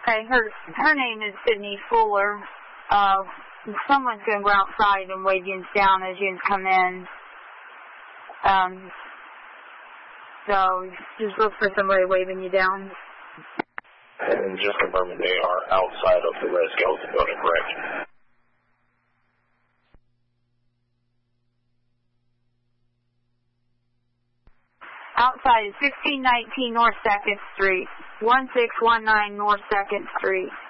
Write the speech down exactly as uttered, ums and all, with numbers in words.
Okay, her her name is Sydney Fuller. Uh, someone's going to go outside and wave you down as you come in. Um, so just look for somebody waving you down. And just confirming they are outside of the Red Skeleton building, correct? Outside is sixteen nineteen North second Street, one six one nine North second Street.